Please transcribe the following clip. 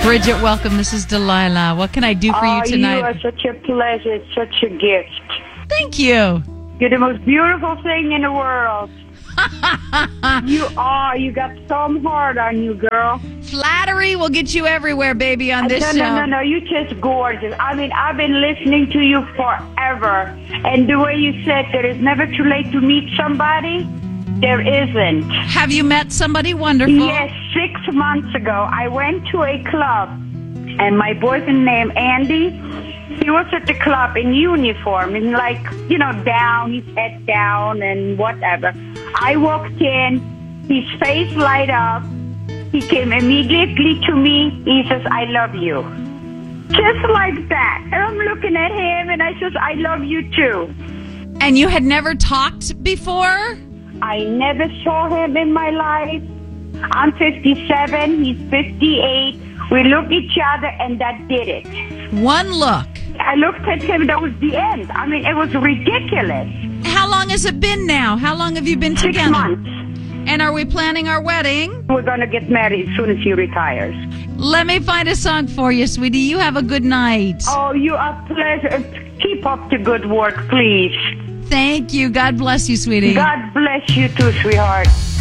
Bridget, welcome. This is Delilah. What can I do for you tonight? You are such a pleasure. It's such a gift. Thank you. You're the most beautiful thing in the world. You are. You got some heart on you, girl. Flattery will get you everywhere, baby, on this show. No. You're just gorgeous. I mean, I've been listening to you forever. And the way you said there is never too late to meet somebody, there isn't. Have you met somebody wonderful? Yes, 6 months ago, I went to a club, and my boyfriend named Andy, he was at the club in uniform, and down, his head down and whatever. I walked in, his face light up. He came immediately to me. He says, I love you. Just like that. And I'm looking at him, and I says, I love you too. And you had never talked before? I never saw him in my life. I'm 57, he's 58. We looked at each other, and that did it. One look. I looked at him, that was the end. I mean, it was ridiculous. How long has it been now? How long have you been 6 together? months. And are we planning our wedding? We're going to get married as soon as he retires. Let me find a song for you, sweetie. You have a good night. Oh, you are pleasure. Keep up the good work, please. Thank you. God bless you, sweetie. God bless you too, sweetheart.